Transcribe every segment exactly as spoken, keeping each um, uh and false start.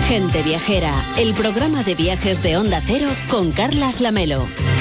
Gente Viajera, el programa de viajes de Onda Cero con Carlas Lamelo.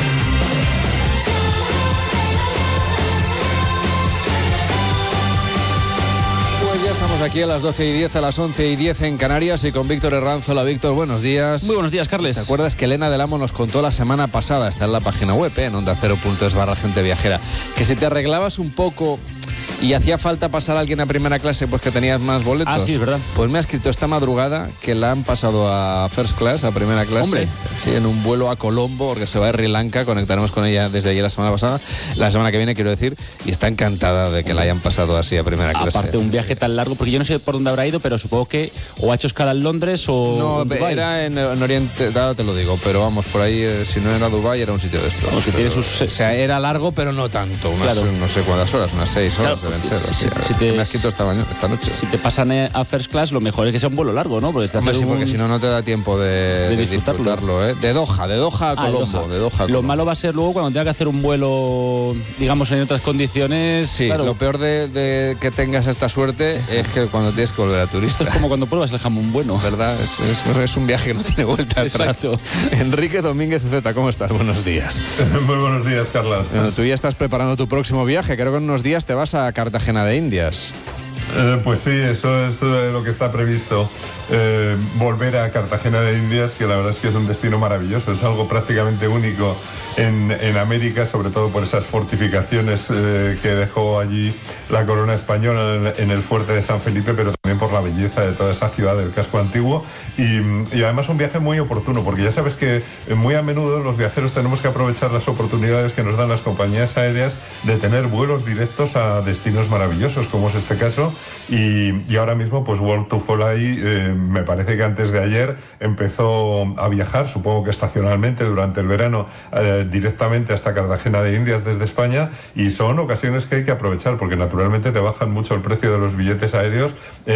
Estamos aquí a las doce y diez, a las once y diez en Canarias y con Víctor Herranz. Hola Víctor, buenos días. Muy buenos días, Carles. ¿Te acuerdas que Elena del Amo nos contó la semana pasada, está en la página web, eh, en onda cero punto es barra gente viajera, que si te arreglabas un poco y hacía falta pasar a alguien a primera clase, pues que tenías más boletos? Ah, sí, es verdad. Pues me ha escrito esta madrugada que la han pasado a First Class, a primera clase. Hombre. Sí, en un vuelo a Colombo, porque se va a Sri Lanka, conectaremos con ella desde allí la semana pasada, la semana que viene quiero decir, y está encantada de que la hayan pasado así a primera clase. Aparte, un viaje tan largo, porque yo no sé por dónde habrá ido, pero supongo que o ha hecho escala en Londres o No, en Dubái. era en, en Oriente, dado te lo digo, pero vamos, por ahí, eh, si no era Dubái, era un sitio de estos. Porque Pero, tiene sus... O sea, era largo, pero no tanto, unas, Claro. no sé cuántas horas, unas seis horas Claro, deben ser. si- o sea, si te- me ha escrito esta, mañana, esta noche. Si te pasan a First Class, lo mejor es que sea un vuelo largo, ¿no? Porque, Hombre, sí, un... porque si no, no te da tiempo de, de de disfrutarlo. disfrutarlo, ¿eh? De Doha, de Doha a Ah, Colombo, Doha. de Doha a Lo Colombo. malo va a ser luego cuando tenga que hacer un vuelo, digamos, en otras condiciones. Sí, claro. lo peor de, de que tengas esta suerte es que cuando tienes que volver a turista. Esto es como cuando pruebas el jamón bueno. ¿Verdad? Es, es, es un viaje que no tiene vuelta atrás. Exacto. Enrique Domínguez Z, ¿cómo estás? Buenos días. Muy buenos días, Carla. Bueno, tú ya estás preparando tu próximo viaje. Creo que en unos días te vas a Cartagena de Indias. Eh, pues sí, eso es eh, lo que está previsto. Eh, volver a Cartagena de Indias, que la verdad es que es un destino maravilloso, es algo prácticamente único en, en América, sobre todo por esas fortificaciones eh, que dejó allí la corona española en, en el fuerte de San Felipe, pero también por la belleza de toda esa ciudad del casco antiguo y, y además un viaje muy oportuno, porque ya sabes que muy a menudo los viajeros tenemos que aprovechar las oportunidades que nos dan las compañías aéreas de tener vuelos directos a destinos maravillosos, como es este caso, y, y ahora mismo pues World to Fly eh, me parece que antes de ayer empezó a viajar, supongo que estacionalmente durante el verano, eh, directamente hasta Cartagena de Indias desde España, y son ocasiones que hay que aprovechar porque naturalmente te bajan mucho el precio de los billetes aéreos,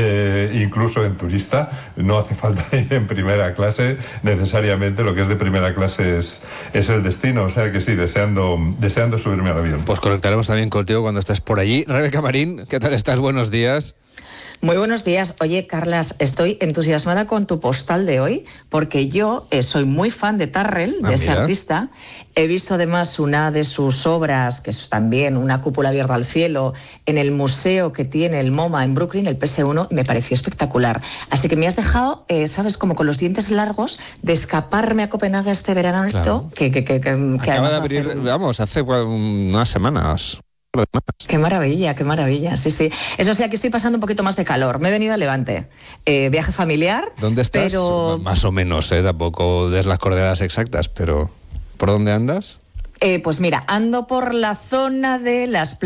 eh, incluso en turista. No hace falta ir en primera clase necesariamente, lo que es de primera clase es, es el destino, o sea que sí, deseando, deseando subirme al avión. Pues conectaremos también contigo cuando estés por allí. Rebeca Marín, ¿qué tal estás? Buenos días. Muy buenos días. Oye, Carlas, estoy entusiasmada con tu postal de hoy porque yo eh, soy muy fan de Tarrell, Ah, de ese mira. artista. He visto además una de sus obras, que es también una cúpula abierta al cielo, en el museo que tiene el MoMA en Brooklyn, el P S uno, y me pareció espectacular. Así que me has dejado, eh, ¿sabes?, como con los dientes largos de escaparme a Copenhague este veranito. Claro. Que, que, que, que, que Acaba además de va a abrir, hacer un- vamos, hace unas semanas. Qué maravilla, qué maravilla, sí, sí. Eso sí, aquí estoy pasando un poquito más de calor. Me he venido a Levante. Eh, viaje familiar. ¿Dónde estás? Pero, Más o menos, ¿eh? Tampoco des las coordenadas exactas, pero ¿por dónde andas? eh, pues mira, ando por la zona de las